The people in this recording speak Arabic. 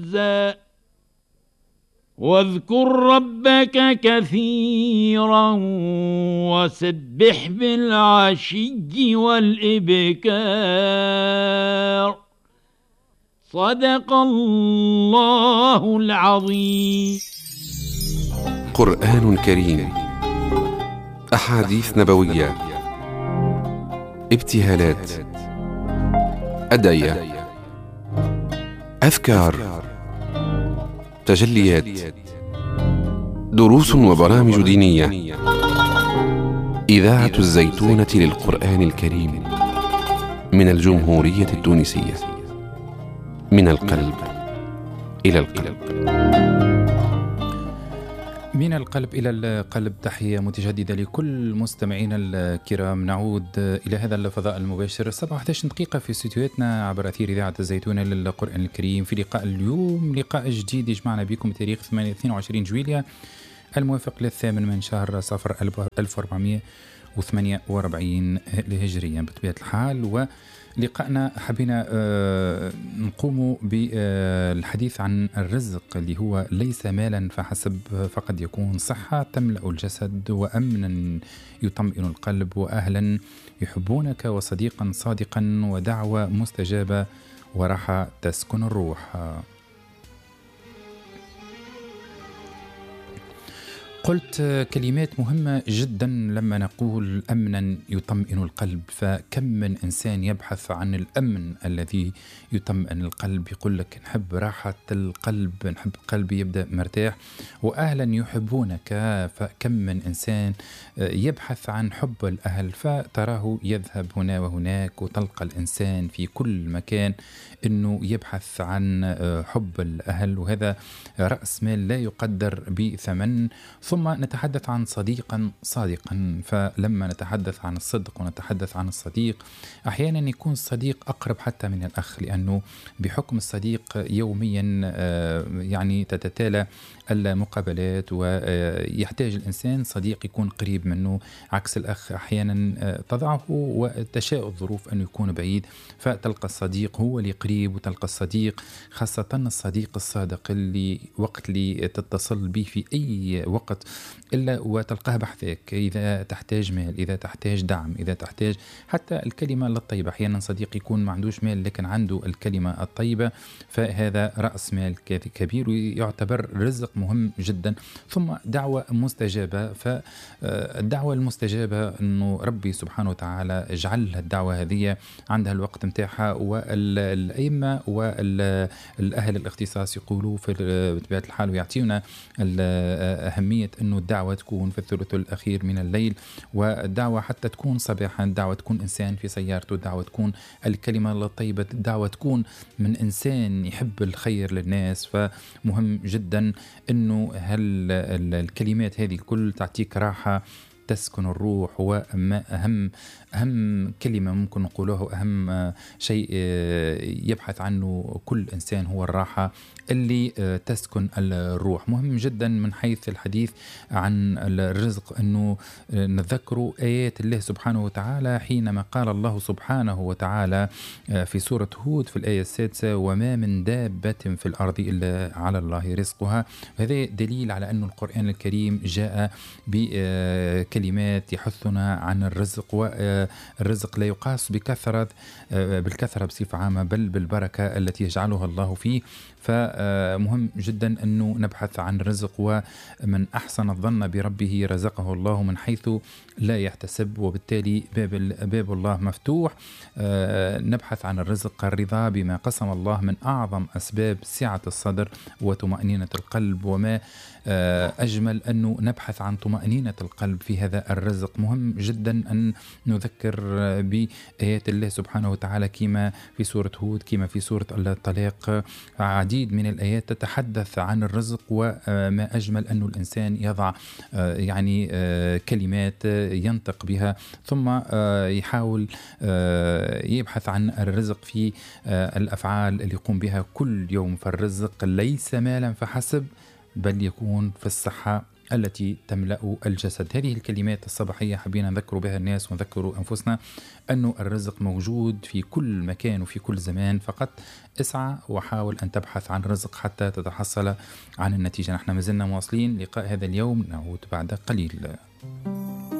واذكر ربك كثيرا وسبح بالعشي والإبكار. صدق الله العظيم. قرآن كريم، أحاديث نبوية، ابتهالات، أدعية، أذكار، تجليات، دروس وبرامج دينية. إذاعة الزيتونة للقرآن الكريم من الجمهورية التونسية، من القلب إلى القلب. من القلب إلى القلب. تحية متجددة لكل مستمعينا الكرام. نعود إلى هذا الفضاء المباشر 17 دقيقة في استديوهاتنا عبر أثير إذاعة الزيتونة للقرآن الكريم، في لقاء اليوم، لقاء جديد يجمعنا بكم بتاريخ 22 جويلية الموافق للثامن من شهر صفر 1448 الهجرية بطبيعة الحال. ولقاءنا حبينا نقوم بالحديث عن الرزق اللي هو ليس مالا فحسب، فقد يكون صحة تملأ الجسد، وأمنا يطمئن القلب، وأهلا يحبونك، وصديقا صادقا، ودعوة مستجابة، وراحة تسكن الروح. قلت كلمات مهمة جدا لما نقول أمنا يطمئن القلب، فكم من إنسان يبحث عن الأمن الذي يطمئن القلب، يقول لك نحب راحة القلب، نحب قلبي يبدأ مرتاح. وأهلا يحبونك، فكم من إنسان يبحث عن حب الأهل، فتراه يذهب هنا وهناك، وتلقى الإنسان في كل مكان أنه يبحث عن حب الأهل، وهذا رأس مال لا يقدر بثمن. ثم نتحدث عن صديقا صادقا، فلما نتحدث عن الصدق ونتحدث عن الصديق، أحيانا يكون الصديق أقرب حتى من الأخ، لأنه بحكم الصديق يوميا يعني تتتالى المقابلات، ويحتاج الإنسان صديق يكون قريب منه، عكس الأخ أحيانا تضعه وتشاء الظروف أن يكون بعيد، فتلقى الصديق هو اللي قريب، وتلقى الصديق خاصة الصديق الصادق اللي وقت اللي تتصل به في أي وقت إلا وتلقاه بحثك، إذا تحتاج مال، إذا تحتاج دعم، إذا تحتاج حتى الكلمة الطيبة. أحيانا صديق يكون ما عندوش مال لكن عنده الكلمة الطيبة، فهذا رأس مال كبير ويعتبر رزق مهم جدا. ثم دعوة مستجابة، فالدعوة المستجابة أنه ربي سبحانه وتعالى جعل الدعوة هذه عندها الوقت متاعها، والأئمة والأهل الاختصاص يقولوا في بطبيعة الحال ويعطينا أهمية أنه الدعوة تكون في الثلث الأخير من الليل، والدعوة حتى تكون صباحا، الدعوة تكون إنسان في سيارته، الدعوة تكون الكلمة الطيبة، الدعوة تكون من إنسان يحب الخير للناس. فمهم جدا أنه الكلمات هذه الكل تعطيك راحة تسكن الروح. وما أهم كلمة ممكن نقوله، أهم شيء يبحث عنه كل إنسان هو الراحة اللي تسكن الروح. مهم جدا من حيث الحديث عن الرزق أنه نذكر آيات الله سبحانه وتعالى، حينما قال الله سبحانه وتعالى في سورة هود في الآية 6: وما من دابة في الأرض إلا على الله رزقها. هذا دليل على أن القرآن الكريم جاء بكلمات يحثنا عن الرزق، والرزق لا يقاس بالكثرة بصفة عامة، بل بالبركة التي يجعلها الله فيه. فمهم جدا أنه نبحث عن الرزق، ومن أحسن الظن بربه رزقه الله من حيث لا يحتسب، وبالتالي باب الله مفتوح. نبحث عن الرزق، الرضا بما قسم الله من أعظم أسباب سعة الصدر وطمأنينة القلب، وما أجمل أنه نبحث عن طمأنينة القلب في هذا الرزق. مهم جدا أن نذكر بآيات الله سبحانه وتعالى كما في سورة هود، كما في سورة الطلاق، عديد من الآيات تتحدث عن الرزق، وما أجمل أنه الإنسان يضع يعني كلمات ينطق بها، ثم يحاول يبحث عن الرزق في الأفعال اللي يقوم بها كل يوم. فالرزق ليس مالا فحسب، بل يكون في الصحة التي تملأ الجسد. هذه الكلمات الصباحية حبينا نذكر بها الناس ونذكر أنفسنا أنه الرزق موجود في كل مكان وفي كل زمان، فقط اسعى وحاول أن تبحث عن رزق حتى تتحصل عن النتيجة. نحن مازلنا مواصلين لقاء هذا اليوم، نعود بعد قليل.